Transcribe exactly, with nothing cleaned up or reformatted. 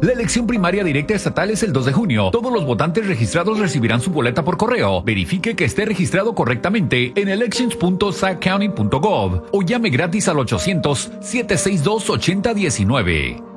La elección primaria directa estatal es el dos de junio. Todos los votantes registrados recibirán su boleta por correo. Verifique que esté registrado correctamente en elections punto sac county punto gov o llame gratis al ochocientos, siete seis dos, ocho cero uno nueve.